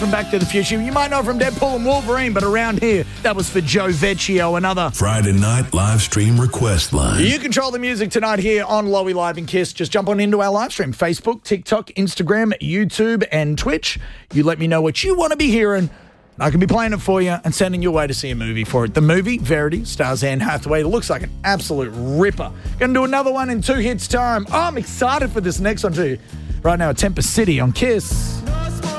from Back to the Future. You might know from Deadpool and Wolverine, but around here, that was for Joe Vecchio, another Friday night live stream request line. You control the music tonight here on Lowy Live and Kiss. Just jump on into our live stream, Facebook, TikTok, Instagram, YouTube, and Twitch. You let me know what you want to be hearing. I can be playing it for you and sending you away to see a movie for it. The movie, Verity, stars Anne Hathaway. It looks like an absolute ripper. Going to do another one in 2 hits time. Oh, I'm excited for this next one too. Right now, Temper City on Kiss.